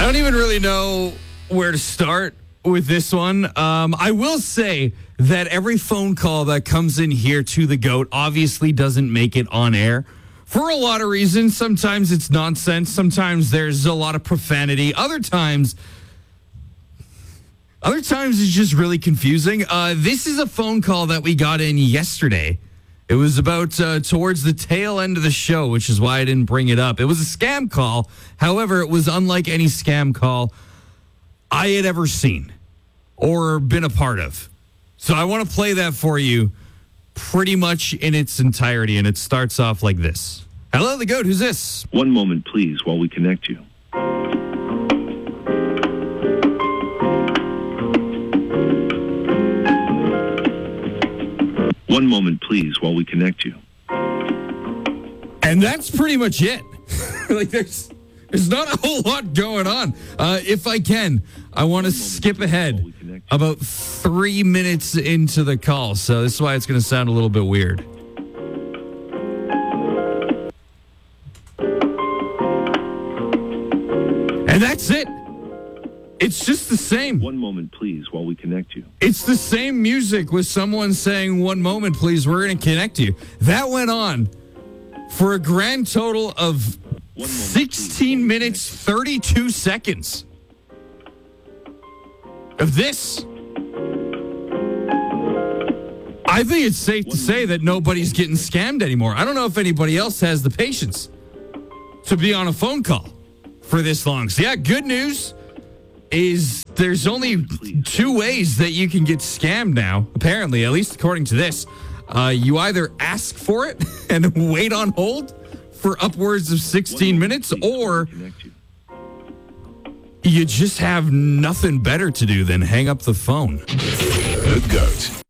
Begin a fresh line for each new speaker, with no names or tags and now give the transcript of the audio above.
don't even really know where to start with this one. I will say that every phone call that comes in here to the GOAT obviously doesn't make it on air for a lot of reasons. Sometimes it's nonsense. Sometimes there's a lot of profanity. Other times it's just really confusing. This is a phone call that we got in yesterday. It was about towards the tail end of the show, which is why I didn't bring it up. It was a scam call. However, it was unlike any scam call I had ever seen or been a part of. So I want to play that for you pretty much in its entirety, and it starts off like this. Hello, the GOAT. Who's this?
One moment, please, while we connect you. One moment, please, while we connect you.
And that's pretty much it. Like, there's not a whole lot going on. If I can, I want to skip ahead about 3 minutes into the call. So this is why it's going to sound a little bit weird. And that's it. It's just the same.
One moment, please, while we connect you.
It's the same music with someone saying, "One moment, please, we're going to connect you." That went on for a grand total of 16 minutes, 32 seconds of this. I think it's safe to say that nobody's getting scammed anymore. I don't know if anybody else has the patience to be on a phone call for this long. So, yeah, good news is there's only two ways that you can get scammed now, apparently, at least according to this. You either ask for it and wait on hold for upwards of 16 minutes, or you just have nothing better to do than hang up the phone.
The GOAT.